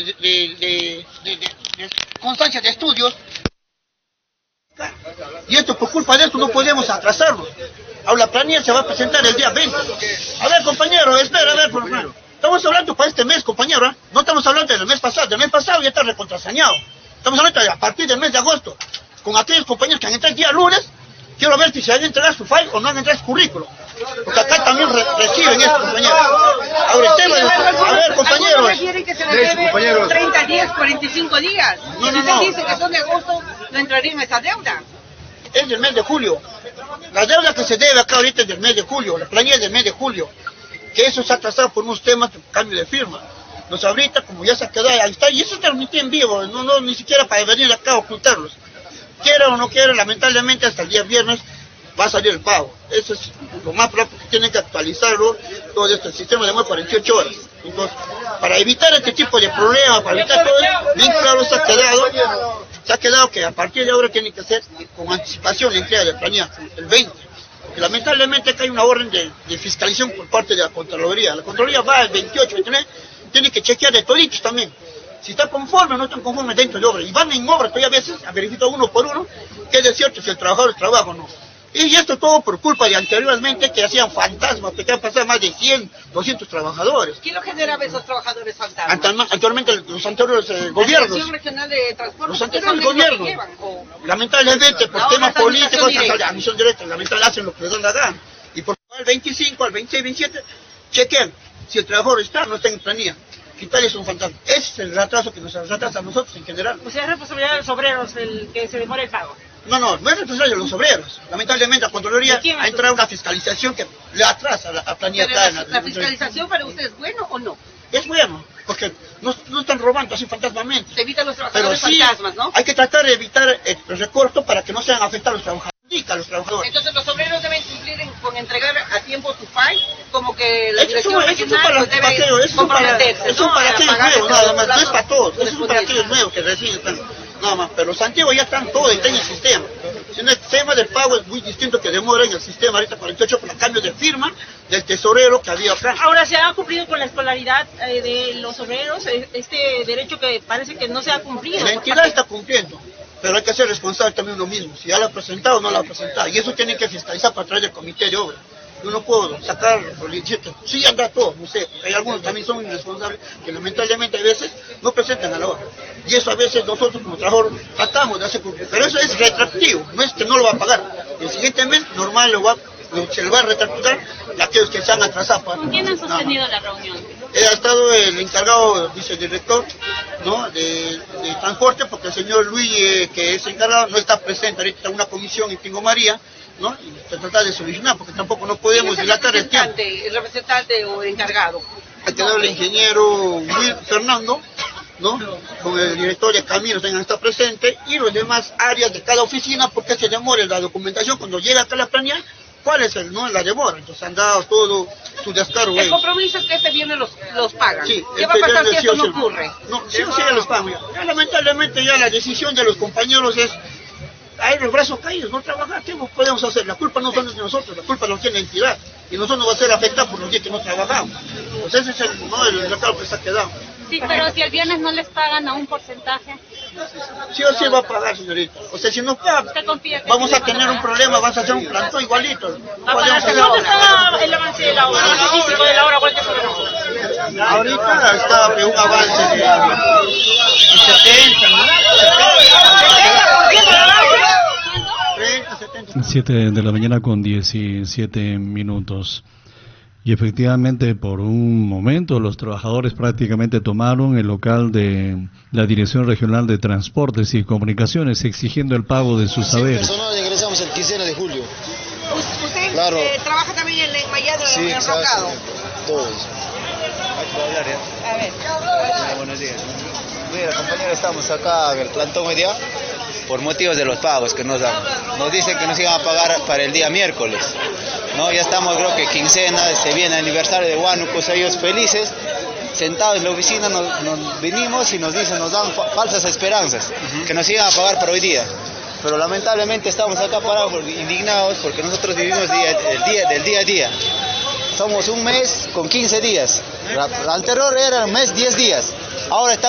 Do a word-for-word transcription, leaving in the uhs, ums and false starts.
de, de, de, de, de, de constancia de estudios. Y esto, por culpa de esto, no podemos atrasarnos. Ahora la planilla se va a presentar el día veinte. A ver, compañero, espera, a ver, por favor. Estamos hablando para este mes, compañero, ¿eh? No estamos hablando del mes pasado. Del mes pasado ya está recontrasañado. Estamos hablando de a partir del mes de agosto. Con aquellos compañeros que han entrado el día lunes, quiero ver si se han entregado su file o no han entregado su currículo. Porque acá también re reciben esto, compañero. Ahora el tema de... A ver, compañeros. ¿Algunos refieren que se le debe treinta días, cuarenta y cinco días? No, no, usted no. dice que son de agosto, no entraría en esa deuda. Es del mes de julio. La deuda que se debe acá ahorita es del mes de julio. La planilla es del mes de julio. Que eso se ha atrasado por unos temas de cambio de firma. Entonces ahorita, como ya se ha quedado, ahí está. Y eso transmití en vivo. No, no, ni siquiera para venir acá a ocultarlos. Quiera o no quiera, lamentablemente hasta el día viernes va a salir el pago. Eso es lo más probable, que tienen que actualizarlo, todo esto, el sistema demora cuarenta y ocho horas. Entonces, para evitar este tipo de problemas, para evitar todo esto, bien claro se ha quedado, se ha quedado que a partir de ahora tiene que ser con anticipación la entrega de planilla, el veinte. Porque lamentablemente acá hay una orden de, de fiscalización por parte de la Contraloría. La Contraloría va el veintiocho, veintinueve, tiene que chequear de toditos también. Si está conforme o no están conformes dentro de obra. Y van en obra todavía a veces a verificar uno por uno que es cierto si el trabajador trabaja o no. Y esto todo por culpa de anteriormente que hacían fantasmas, que han pasado más de cien, doscientos trabajadores. ¿Quién lo generaba esos trabajadores fantasmas? Anteriormente los anteriores eh, gobiernos. La Dirección Regional de Transporte. Los anteriores gobiernos. Llevan, o... Lamentablemente por no, temas políticos, directa. admisión directa, lamentablemente hacen lo que les dan la gana. Y por el veinticinco, al veintiséis, veintisiete, chequen si el trabajador está o no está en planilla. Quitarles un fantasma. Ese es el retraso que nos retrasa a nosotros en general. O sea, es responsabilidad de los obreros el que se demore el pago. No, no, no es responsabilidad de los obreros. Lamentablemente la Contraloría ha entrado una fiscalización que le atrasa a la a planilla. Pero la, la fiscalización para usted es bueno o no? Es bueno, porque no, no están robando así fantasmamente. Se evitan los trabajadores Pero sí, fantasmas, ¿no? hay que tratar de evitar el recorto para que no sean afectados los trabajadores. A los trabajadores. Entonces los obreros deben cumplir en, con entregar a tiempo su file, como que la Eso dirección es regional para pues, debe eso es para, comprometerse, eso ¿no? para A aquellos pagar nuevos, estos nada más, no es plazos para todos, eso es para correspondientes. aquellos nuevos que recién están, nada más, pero los antiguos ya están todos, está en el sistema. Si no, el tema del pago es muy distinto que demora en el sistema ahorita cuarenta y ocho por el cambio de firma del tesorero que había acá. Ahora, ¿se ha cumplido con la escolaridad eh, de los obreros? Este derecho que parece que no se ha cumplido. La entidad está cumpliendo, pero hay que ser responsable también uno mismo, si ya lo ha presentado o no lo ha presentado, y eso tiene que fiscalizar para través del comité de obra. Yo no puedo sacar, sí anda todo, no sé, hay algunos también son irresponsables que lamentablemente a veces no presentan a la obra. Y eso a veces nosotros como trabajadores tratamos de hacer cumplir, pero eso es retroactivo, no es que no lo va a pagar. El siguiente mes normal lo va, lo, se le va a retractar a aquellos que se han atrasado. ¿Con quién han sostenido no. la reunión? Ha estado el encargado, vicedirector, ¿no? de, de transporte, porque el señor Luis, eh, que es encargado, no está presente. Ahorita está una comisión en Pingo María, ¿no? Y se trata de solucionar, porque tampoco no podemos dilatar el tiempo. ¿El representante o el encargado? Ha quedado el ingeniero Will Fernando, ¿no? Con el director de caminos también está presente, y los demás áreas de cada oficina, porque se demora la documentación cuando llega acá la planilla. ¿Cuál es el, no, la demora? Entonces han dado todo su descargo. El compromiso es que este viernes los, los pagan. Sí, ¿Qué va a pasar si esto no sí, ocurre? No, sí o sí ya los pagan. Ya. Ya, lamentablemente ya la decisión de los compañeros es hay los brazos caídos, no trabajar. ¿Qué podemos hacer? La culpa no son de nosotros, la culpa no tiene la entidad. Y nosotros nos va a ser afectados por los días que no trabajamos. Pues ese es el, no, el recado que se ha quedado. Sí, pero si el viernes no les pagan a un porcentaje. Sí o sí va a pagar, señorita. O sea, si no paga, vamos a tener un problema, vamos a hacer un plantón igualito. No podemos hacer ¿Dónde está el avance de la obra? ¿Cuánto físico de la obra? ¿Cuánto es? Ahorita está un avance de, de setenta, ¿no? treinta, setenta. siete de la mañana con diecisiete minutos. Y efectivamente, por un momento, los trabajadores prácticamente tomaron el local de la Dirección Regional de Transportes y Comunicaciones, exigiendo el pago de sus saberes. Sí, personal ingresamos el quince de julio. ¿Usted claro. eh, trabaja también en el enmayado, sí, en el enrocado? Todos. A ver. Hola, buenos días. Mira, compañeros, estamos acá en el plantón hoy día por motivos de los pagos que nos dan. Nos dicen que nos iban a pagar para el día miércoles, ¿no? Ya estamos, creo que quincena, se viene el aniversario de Huánuco, ellos felices, sentados en la oficina nos, nos vinimos y nos dicen, nos dan fa falsas esperanzas, uh-huh. que nos iban a pagar para hoy día. Pero lamentablemente estamos acá parados, indignados, porque nosotros vivimos día, el día, del día a día. Somos un mes con quince días. La, la anterior era un mes, diez días. Ahora está